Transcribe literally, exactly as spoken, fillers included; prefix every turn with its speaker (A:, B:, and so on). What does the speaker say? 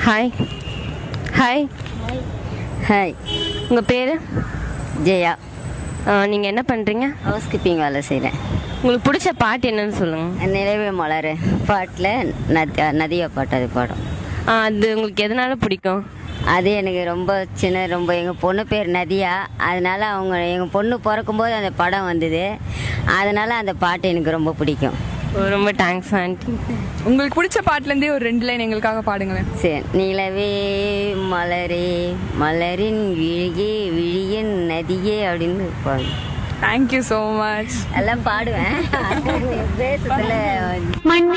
A: Hi hi
B: hi.
A: உங்கள் பேர்?
B: ஜெயா.
A: நீங்கள் என்ன பண்ணுறீங்க?
B: ஹவுஸ் கீப்பிங் வேலை செய்கிறேன்.
A: உங்களுக்கு பிடிச்ச பாட்டு என்னன்னு சொல்லுங்கள்.
B: நிலவே மலர் பாட்டில் நதி நதியா பாட்டு அது பாடும்.
A: அது உங்களுக்கு எதனால பிடிக்கும்?
B: அது எனக்கு ரொம்ப சின்ன ரொம்ப எங்கள் பொண்ணு பேர் நதியா, அதனால் அவங்க எங்கள் பொண்ணு பிறக்கும்போது அந்த படம் வந்தது, அதனால் அந்த பாட்டு எனக்கு ரொம்ப பிடிக்கும்.
A: ரொம்ப தேங்க்ஸ் ஆண்டி.
C: உங்களுக்கு பிடிச்ச பாட்டுலேருந்தே ஒரு ரெண்டு லைன் எங்களுக்காக பாடுங்களேன்.
B: சரி. நிலவே மலரே மலரின் விழியே விழியன் நதியே அப்படின்னு பாடு.
C: Thank you so much.
B: எல்லாம் பாடுவேன். பேசுறதுல